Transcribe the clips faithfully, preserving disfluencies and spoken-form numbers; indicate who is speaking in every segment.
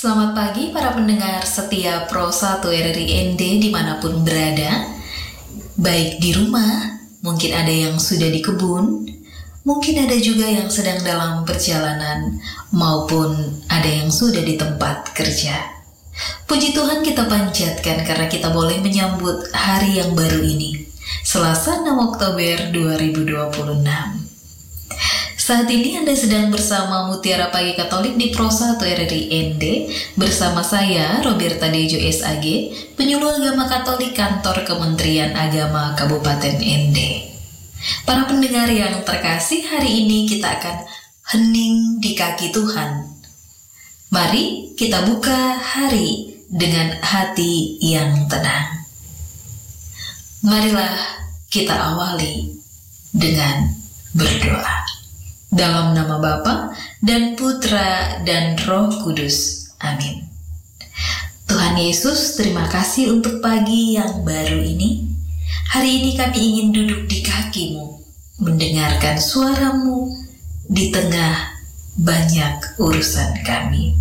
Speaker 1: Selamat pagi para pendengar setia Pro satu R R I N D dimanapun berada. Baik di rumah, mungkin ada yang sudah di kebun, mungkin ada juga yang sedang dalam perjalanan, maupun ada yang sudah di tempat kerja. Puji Tuhan kita panjatkan karena kita boleh menyambut hari yang baru ini, Selasa enam Oktober dua ribu dua puluh enam. Saat ini Anda sedang bersama Mutiara Pagi Katolik di Pro satu R R I N D bersama saya, Roberta Dejo S A G, penyuluh agama Katolik kantor Kementerian Agama Kabupaten N D. Para pendengar yang terkasih, hari ini kita akan hening di kaki Tuhan. Mari kita buka hari dengan hati yang tenang. Marilah kita awali dengan berdoa. Dalam nama Bapa dan Putra dan Roh Kudus. Amin. Tuhan Yesus, terima kasih untuk pagi yang baru ini. Hari ini kami ingin duduk di kaki-Mu, mendengarkan suara-Mu di tengah banyak urusan kami.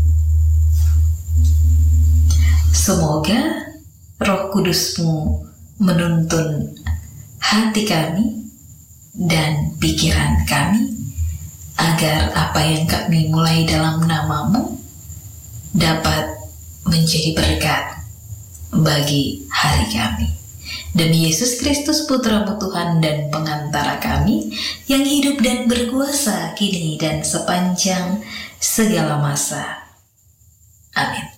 Speaker 1: Semoga Roh Kudus-Mu menuntun hati kami dan pikiran kami, agar apa yang kami mulai dalam nama-Mu dapat menjadi berkat bagi hari kami. Demi Yesus Kristus, Putra-Mu Tuhan dan pengantara kami, yang hidup dan berkuasa kini dan sepanjang segala masa. Amin.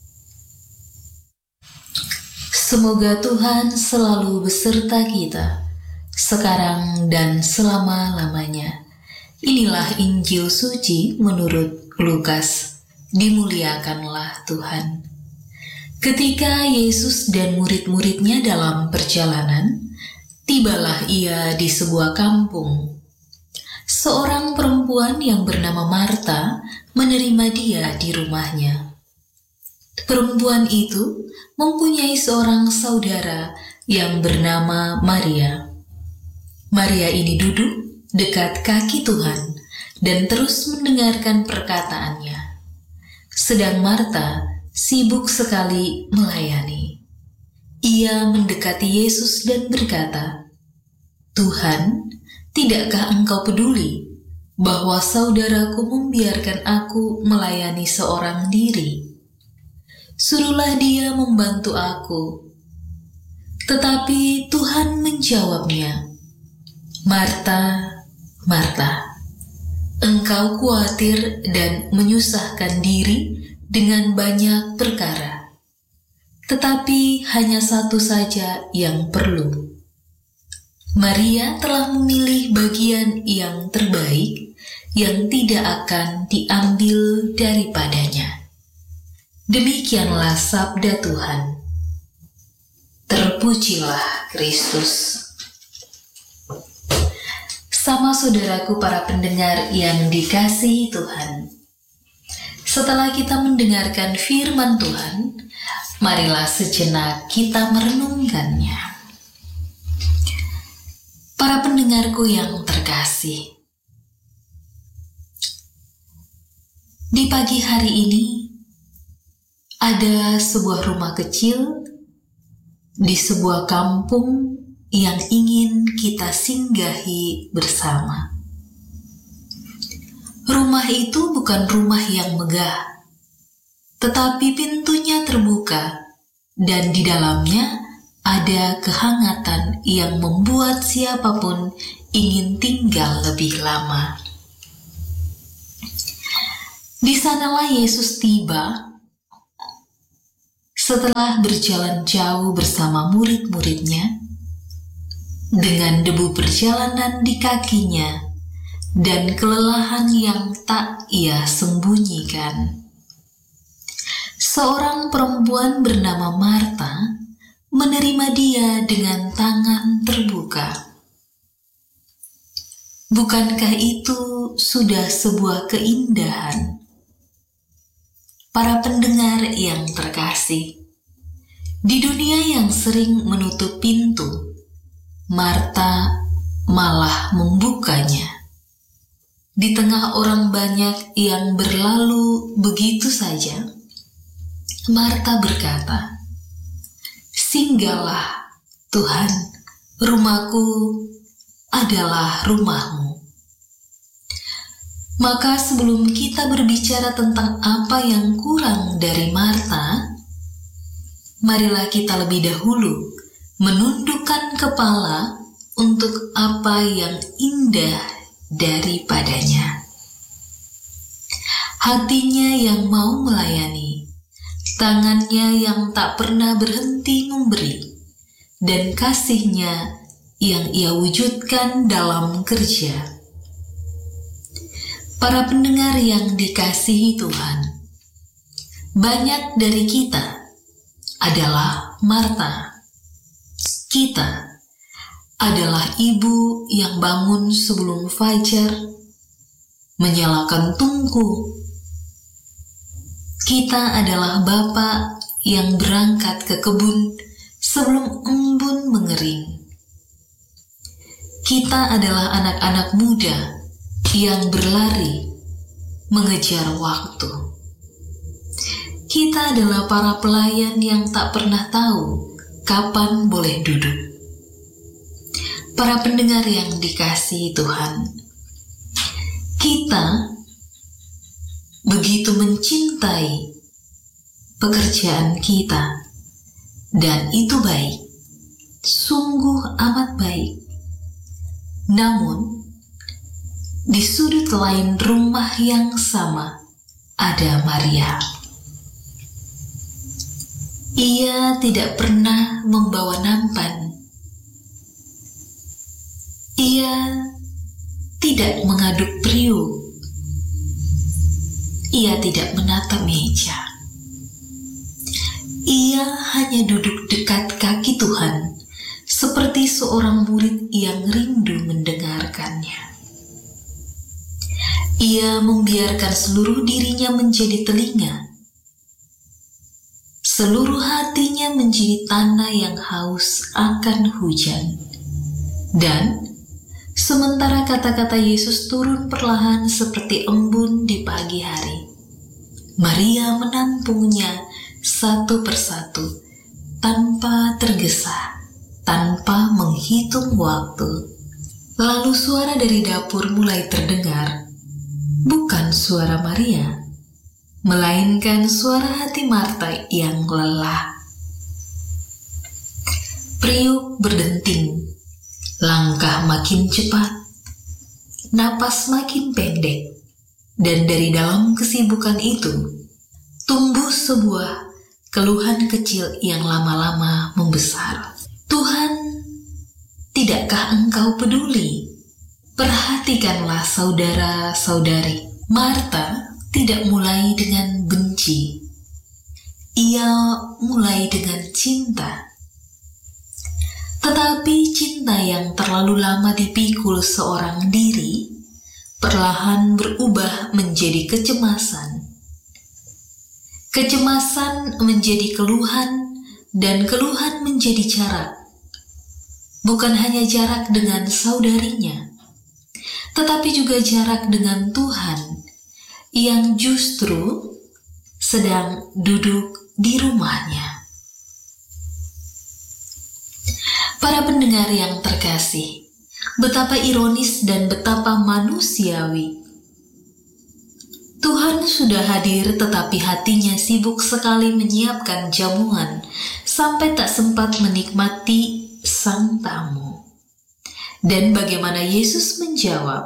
Speaker 1: Semoga Tuhan selalu beserta kita, sekarang dan selama-lamanya. Inilah Injil suci menurut Lukas. Dimuliakanlah Tuhan. Ketika Yesus dan murid-muridnya dalam perjalanan, tibalah ia di sebuah kampung. Seorang perempuan yang bernama Marta menerima dia di rumahnya. Perempuan itu mempunyai seorang saudara yang bernama Maria. Maria ini duduk dekat kaki Tuhan dan terus mendengarkan perkataannya. Sedang Marta sibuk sekali melayani. Ia mendekati Yesus dan berkata, "Tuhan, tidakkah Engkau peduli bahwa saudaraku membiarkan aku melayani seorang diri? Suruhlah dia membantu aku." Tetapi Tuhan menjawabnya, "Marta, Marta, engkau khawatir dan menyusahkan diri dengan banyak perkara, tetapi hanya satu saja yang perlu. Maria telah memilih bagian yang terbaik yang tidak akan diambil daripadanya." Demikianlah sabda Tuhan. Terpujilah Kristus. Sama saudaraku para pendengar yang dikasihi Tuhan, setelah kita mendengarkan firman Tuhan, marilah sejenak kita merenungkannya. Para pendengarku yang terkasih, di pagi hari ini ada sebuah rumah kecil di sebuah kampung yang ingin kita singgahi bersama. Rumah itu bukan rumah yang megah, tetapi pintunya terbuka dan di dalamnya ada kehangatan yang membuat siapapun ingin tinggal lebih lama. Di sanalah Yesus tiba setelah berjalan jauh bersama murid-muridnya, dengan debu perjalanan di kakinya dan kelelahan yang tak ia sembunyikan. Seorang perempuan bernama Marta menerima dia dengan tangan terbuka. Bukankah itu sudah sebuah keindahan? Para pendengar yang terkasih, di dunia yang sering menutup pintu, Marta malah membukanya. Di tengah orang banyak yang berlalu begitu saja, Marta berkata, "Singgahlah, Tuhan, rumahku adalah rumah-Mu." Maka sebelum kita berbicara tentang apa yang kurang dari Marta, marilah kita lebih dahulu menundukkan kepala untuk apa yang indah daripadanya. Hatinya yang mau melayani, tangannya yang tak pernah berhenti memberi, dan kasihnya yang ia wujudkan dalam kerja. Para pendengar yang dikasihi Tuhan, banyak dari kita adalah Marta. Kita adalah ibu yang bangun sebelum fajar, menyalakan tungku. Kita adalah bapak yang berangkat ke kebun sebelum embun mengering. Kita adalah anak-anak muda yang berlari mengejar waktu. Kita adalah para pelayan yang tak pernah tahu kapan boleh duduk. Para pendengar yang dikasihi Tuhan, kita begitu mencintai pekerjaan kita, dan itu baik, sungguh amat baik. Namun, di sudut lain rumah yang sama ada Maria. Ia tidak pernah membawa nampan. Ia tidak mengaduk periuk. Ia tidak menata meja. Ia hanya duduk dekat kaki Tuhan, seperti seorang murid yang rindu mendengarkannya. Ia membiarkan seluruh dirinya menjadi telinga, seluruh hatinya menjadi tanah yang haus akan hujan. Dan sementara kata-kata Yesus turun perlahan seperti embun di pagi hari, Maria menampungnya satu persatu tanpa tergesa, tanpa menghitung waktu. Lalu suara dari dapur mulai terdengar. Bukan suara Maria, melainkan suara hati Marta yang lelah. Periuk berdenting, langkah makin cepat, napas makin pendek, dan dari dalam kesibukan itu tumbuh sebuah keluhan kecil yang lama-lama membesar. "Tuhan, tidakkah Engkau peduli? Perhatikanlah saudara-saudari." Marta tidak mulai dengan benci. Ia mulai dengan cinta. Tetapi cinta yang terlalu lama dipikul seorang diri perlahan berubah menjadi kecemasan. Kecemasan menjadi keluhan, dan keluhan menjadi jarak. Bukan hanya jarak dengan saudarinya, tetapi juga jarak dengan Tuhan yang justru sedang duduk di rumahnya. Para pendengar yang terkasih, betapa ironis dan betapa manusiawi. Tuhan sudah hadir, tetapi hatinya sibuk sekali menyiapkan jamuan sampai tak sempat menikmati sang tamu. Dan bagaimana Yesus menjawab?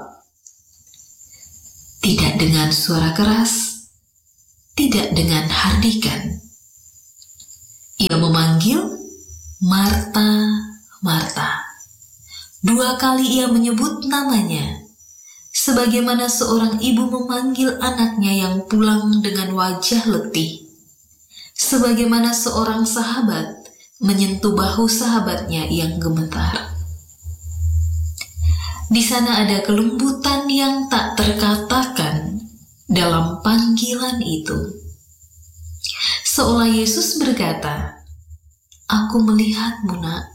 Speaker 1: Tidak dengan suara keras, tidak dengan hardikan. Ia memanggil, "Marta, Marta." Dua kali ia menyebut namanya, sebagaimana seorang ibu memanggil anaknya yang pulang dengan wajah letih, sebagaimana seorang sahabat menyentuh bahu sahabatnya yang gemetar. Di sana ada kelembutan yang tak terkatakan dalam panggilan itu. Seolah Yesus berkata, "Aku melihatmu, nak.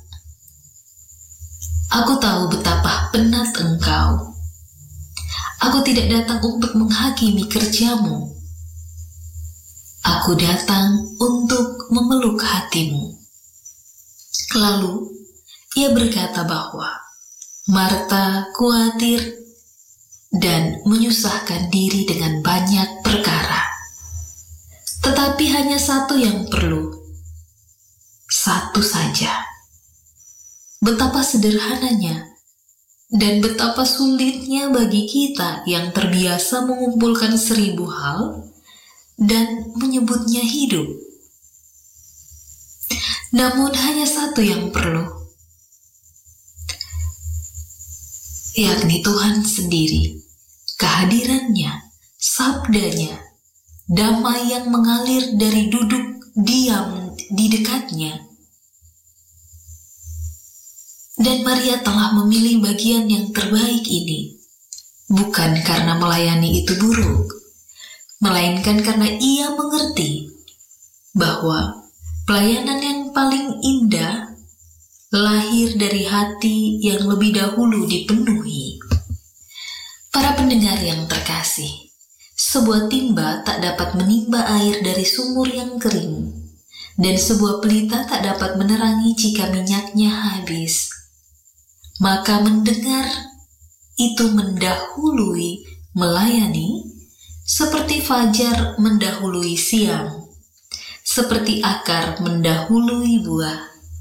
Speaker 1: Aku tahu betapa penat engkau. Aku tidak datang untuk menghakimi kerjamu. Aku datang untuk memeluk hatimu. Lalu ia berkata bahwa Marta khawatir dan menyusahkan diri dengan banyak perkara. Tetapi hanya satu yang perlu. Satu saja. Betapa sederhananya dan betapa sulitnya bagi kita yang terbiasa mengumpulkan seribu hal dan menyebutnya hidup. Namun hanya satu yang perlu, yakni Tuhan sendiri, kehadirannya, sabdanya, damai yang mengalir dari duduk diam di dekatnya. Dan Maria telah memilih bagian yang terbaik ini, bukan karena melayani itu buruk, melainkan karena ia mengerti bahwa pelayanan yang paling indah lahir dari hati yang lebih dahulu dipenuhi. Para pendengar yang terkasih, sebuah timba tak dapat menimba air dari sumur yang kering, dan sebuah pelita tak dapat menerangi jika minyaknya habis. Maka mendengar itu mendahului melayani, seperti fajar mendahului siang, seperti akar mendahului buah.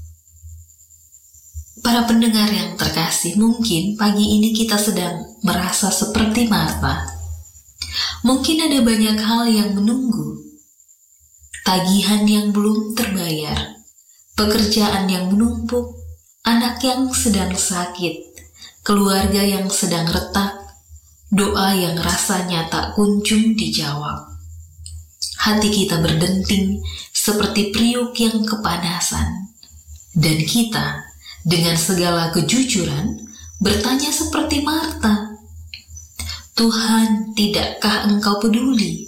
Speaker 1: Para pendengar yang terkasih, mungkin pagi ini kita sedang merasa seperti Marta. Mungkin ada banyak hal yang menunggu, tagihan yang belum terbayar, pekerjaan yang menumpuk, anak yang sedang sakit, keluarga yang sedang retak, doa yang rasanya tak kunjung dijawab. Hati kita berdenting seperti periuk yang kepanasan, dan kita dengan segala kejujuran bertanya seperti Marta, Tuhan, tidakkah Engkau peduli?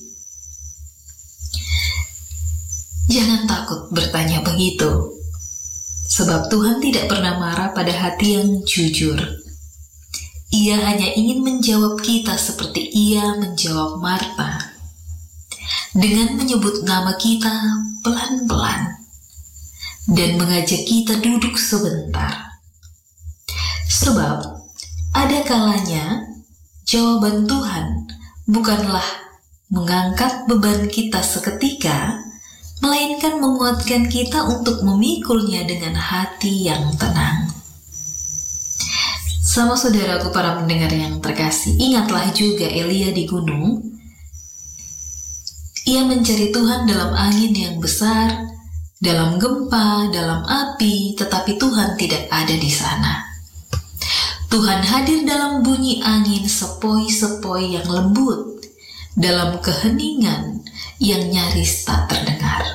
Speaker 1: Jangan takut bertanya begitu, sebab Tuhan tidak pernah marah pada hati yang jujur. Ia hanya ingin menjawab kita seperti ia menjawab Marta, dengan menyebut nama kita pelan-pelan dan mengajak kita duduk sebentar. Sebab ada kalanya jawaban Tuhan bukanlah mengangkat beban kita seketika, melainkan menguatkan kita untuk memikulnya dengan hati yang tenang. Sama saudaraku para pendengar yang terkasih, ingatlah juga Elia di gunung. Ia mencari Tuhan dalam angin yang besar, dalam gempa, dalam api, tetapi Tuhan tidak ada di sana. Tuhan hadir dalam bunyi angin sepoi-sepoi yang lembut, dalam keheningan yang nyaris tak terdengar.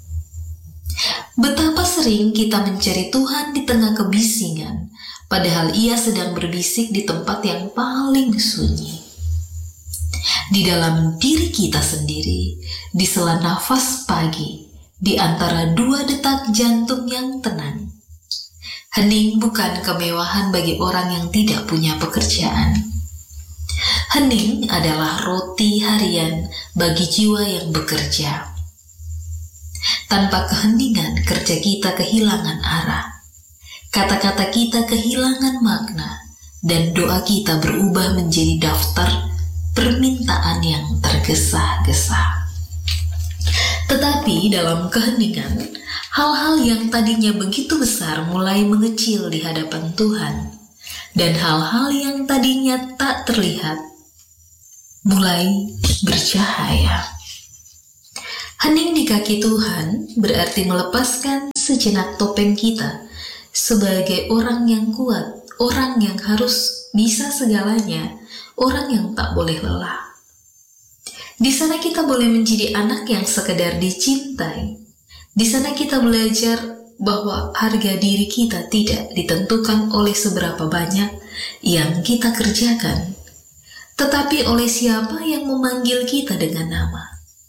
Speaker 1: Betapa sering kita mencari Tuhan di tengah kebisingan, padahal ia sedang berbisik di tempat yang paling sunyi. Di dalam diri kita sendiri, di sela nafas pagi, di antara dua detak jantung yang tenang. Hening bukan kemewahan bagi orang yang tidak punya pekerjaan. Hening adalah roti harian bagi jiwa yang bekerja. Tanpa keheningan, kerja kita kehilangan arah. Kata-kata kita kehilangan makna, dan doa kita berubah menjadi daftar permintaan yang tergesa-gesa. Tetapi dalam keheningan, hal-hal yang tadinya begitu besar mulai mengecil di hadapan Tuhan, dan hal-hal yang tadinya tak terlihat mulai bercahaya. Hening di kaki Tuhan berarti melepaskan sejenak topeng kita sebagai orang yang kuat, orang yang harus bisa segalanya, orang yang tak boleh lelah. Di sana kita boleh menjadi anak yang sekedar dicintai. Di sana kita belajar bahwa harga diri kita tidak ditentukan oleh seberapa banyak yang kita kerjakan, tetapi oleh siapa yang memanggil kita dengan nama.